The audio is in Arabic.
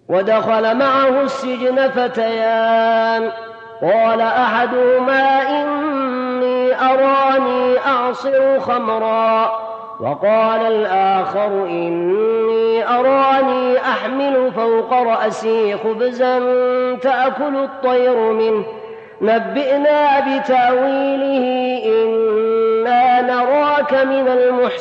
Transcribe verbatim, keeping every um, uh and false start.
ودخل معه السجن فتيان قال أحدهما إني أراني أعصر خمرا وقال الآخر إني أراني أحمل فوق رأسي خبزا تأكل الطير منه نبئنا بتأويله إنا نراك من المحسنين